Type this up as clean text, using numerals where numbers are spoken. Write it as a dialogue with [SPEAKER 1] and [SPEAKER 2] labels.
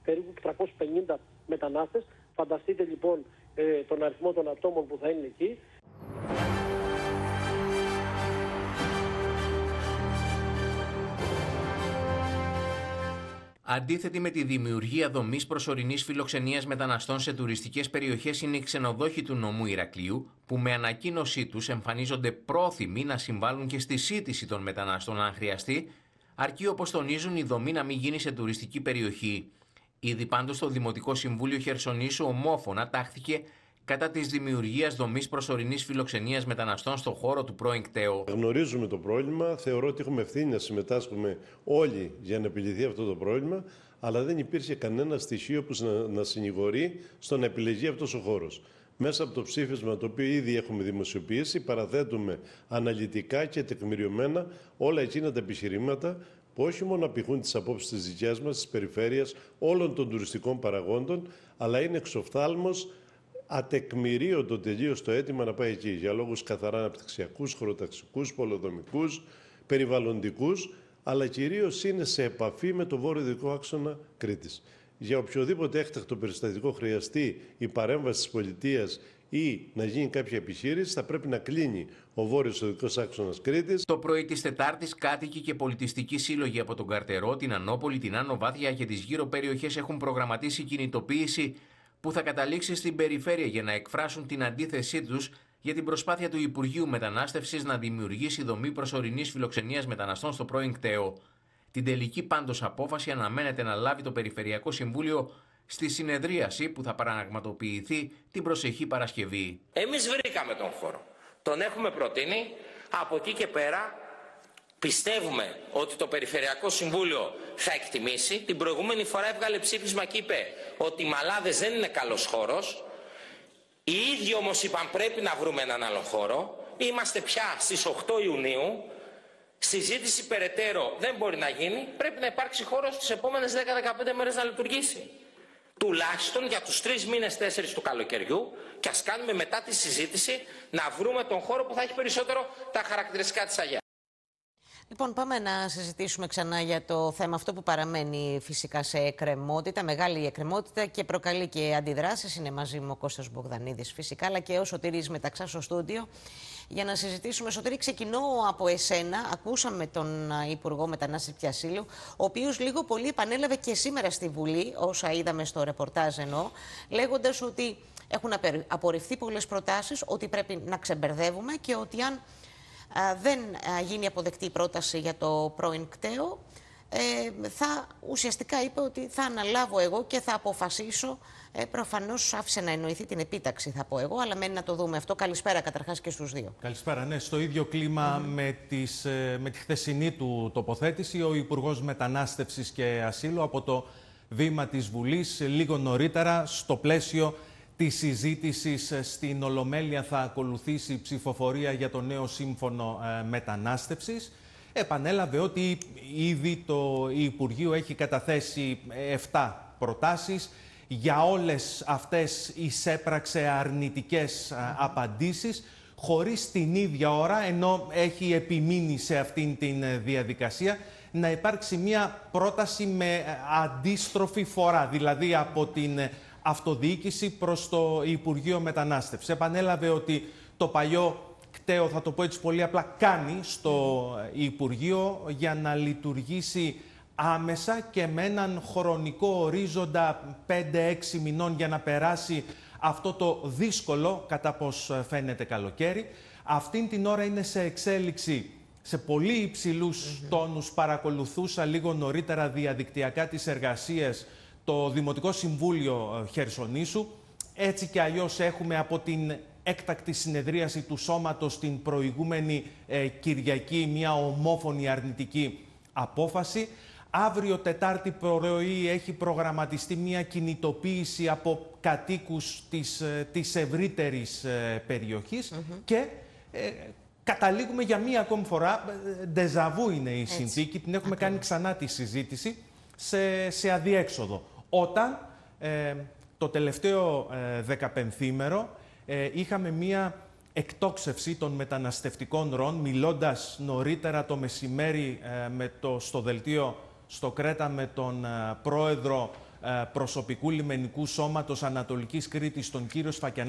[SPEAKER 1] περίπου 350 μετανάστες. Φανταστείτε λοιπόν τον αριθμό των ατόμων που θα είναι εκεί.
[SPEAKER 2] Αντίθετη με τη δημιουργία δομής προσωρινής φιλοξενίας μεταναστών σε τουριστικές περιοχές είναι οι ξενοδόχοι του νομού Ηρακλείου, που με ανακοίνωσή τους εμφανίζονται πρόθυμοι να συμβάλλουν και στη σύντηση των μεταναστών αν χρειαστεί, αρκεί, όπως τονίζουν, η δομή να μην γίνει σε τουριστική περιοχή. Ήδη πάντως το Δημοτικό Συμβούλιο Χερσονήσου ομόφωνα τάχθηκε κατά της δημιουργίας δομής προσωρινής φιλοξενίας μεταναστών στον χώρο του πρώην ΚΤΕΟ.
[SPEAKER 3] Γνωρίζουμε το πρόβλημα, θεωρώ ότι έχουμε ευθύνη να συμμετάσχουμε όλοι για να επιλυθεί αυτό το πρόβλημα, αλλά δεν υπήρχε κανένα στοιχείο που να συνηγορεί στο να επιλεγεί αυτός ο χώρος. Μέσα από το ψήφισμα το οποίο ήδη έχουμε δημοσιοποιήσει, παραθέτουμε αναλυτικά και τεκμηριωμένα όλα εκείνα τα επιχειρήματα που όχι μόνο απηχούν τις απόψεις της δικιάς μας, της περιφέρειας, όλων των τουριστικών παραγόντων, αλλά είναι εξοφθάλμος ατεκμηρίωτο τελείως το αίτημα να πάει εκεί για λόγους καθαρά αναπτυξιακούς, χωροταξικούς, πολεοδομικούς, περιβαλλοντικούς, αλλά κυρίως είναι σε επαφή με το βόρειο-δυτικό άξονα Κρήτης. Για οποιοδήποτε έκτακτο περιστατικό χρειαστεί η παρέμβαση της πολιτείας ή να γίνει κάποια επιχείρηση, θα πρέπει να κλείνει ο βόρειος-δυτικός άξονας Κρήτης.
[SPEAKER 2] Το πρωί της Τετάρτης, κάτοικοι και πολιτιστικοί σύλλογοι από τον Καρτερό, την Ανόπολη, την Άνω Βάθια και τις γύρω περιοχές έχουν προγραμματίσει κινητοποίηση που θα καταλήξει στην περιφέρεια για να εκφράσουν την αντίθεσή τους για την προσπάθεια του Υπουργείου Μετανάστευσης να δημιουργήσει δομή προσωρινής φιλοξενίας μεταναστών στο πρώην ΚΤΕΟ. Την τελική πάντως απόφαση αναμένεται να λάβει το Περιφερειακό Συμβούλιο στη συνεδρίαση που θα πραγματοποιηθεί την προσεχή Παρασκευή.
[SPEAKER 4] Εμείς βρήκαμε τον χώρο. Τον έχουμε προτείνει. Από εκεί και πέρα πιστεύουμε ότι το Περιφερειακό Συμβούλιο θα εκτιμήσει. Την προηγούμενη φορά έβγαλε ψήφισμα και είπε ότι οι Μαλάδες δεν είναι καλός χώρος. Οι ίδιοι όμως είπαν πρέπει να βρούμε έναν άλλο χώρο. Είμαστε πια στις 8 Ιουνίου. Συζήτηση περαιτέρω δεν μπορεί να γίνει. Πρέπει να υπάρξει χώρος τις επόμενες 10-15 μέρες να λειτουργήσει. Τουλάχιστον για τους 3 μήνες 4 του καλοκαιριού, και ας κάνουμε μετά τη συζήτηση να βρούμε τον χώρο που θα έχει περισσότερο τα χαρακτηριστικά της Αγιάς.
[SPEAKER 5] Λοιπόν, πάμε να συζητήσουμε ξανά για το θέμα αυτό που παραμένει φυσικά σε εκκρεμότητα, μεγάλη εκκρεμότητα και προκαλεί και αντιδράσεις. Είναι μαζί μου ο Κώστας Μπογδανίδης φυσικά, αλλά και ο Σωτήρης Μεταξά στο στούντιο για να συζητήσουμε. Σωτήρη, ξεκινώ από εσένα. Ακούσαμε τον Υπουργό Μετανάστευσης και Ασύλου, ο οποίος λίγο πολύ επανέλαβε και σήμερα στη Βουλή, όσα είδαμε στο ρεπορτάζ εννοώ, λέγοντας ότι έχουν απορριφθεί πολλές προτάσεις, ότι πρέπει να ξεμπερδεύουμε και ότι αν δεν γίνει αποδεκτή η πρόταση για το πρώην ΚΤΕΟ, ουσιαστικά είπε ότι θα αναλάβω εγώ και θα αποφασίσω. Προφανώς άφησε να εννοηθεί την επίταξη, θα πω εγώ, αλλά μένει να το δούμε αυτό. Καλησπέρα καταρχάς και στους δύο.
[SPEAKER 6] Καλησπέρα. Ναι, στο ίδιο κλίμα με τη χθεσινή του τοποθέτηση, ο Υπουργός Μετανάστευσης και Ασύλου από το βήμα της Βουλής, λίγο νωρίτερα, στο πλαίσιο της συζήτησης στην Ολομέλεια θα ακολουθήσει η ψηφοφορία για το νέο σύμφωνο μετανάστευσης. Επανέλαβε ότι ήδη το Υπουργείο έχει καταθέσει 7 προτάσεις. Για όλες αυτές εισέπραξε αρνητικές απαντήσεις, χωρίς την ίδια ώρα, ενώ έχει επιμείνει σε αυτήν την διαδικασία, να υπάρξει μια πρόταση με αντίστροφη φορά, δηλαδή από την αυτοδιοίκηση προς το Υπουργείο Μετανάστευσης. Επανέλαβε ότι το παλιό ΚΤΕΟ, θα το πω έτσι πολύ απλά, κάνει στο Υπουργείο για να λειτουργήσει άμεσα και με έναν χρονικό ορίζοντα 5-6 μηνών για να περάσει αυτό το δύσκολο, κατά πως φαίνεται, καλοκαίρι. Αυτήν την ώρα είναι σε εξέλιξη σε πολύ υψηλούς τόνους. Παρακολουθούσα λίγο νωρίτερα διαδικτυακά τις εργασίες το Δημοτικό Συμβούλιο Χερσονήσου. Έτσι και αλλιώς έχουμε από την έκτακτη συνεδρίαση του Σώματος την προηγούμενη Κυριακή μια ομόφωνη αρνητική απόφαση. Αύριο Τετάρτη πρωί έχει προγραμματιστεί μια κινητοποίηση από κατοίκους της ευρύτερης περιοχής και καταλήγουμε για μία ακόμη φορά, ντεζαβού είναι η συνθήκη, την έχουμε κάνει ξανά τη συζήτηση, σε αδιέξοδο. Όταν το τελευταίο 15ήμερο είχαμε μία εκτόξευση των μεταναστευτικών ροών, μιλώντας νωρίτερα το μεσημέρι στο δελτίο στο Κρέτα με τον πρόεδρο προσωπικού λιμενικού σώματος Ανατολικής Κρήτης, τον κύριο Σφακιανά.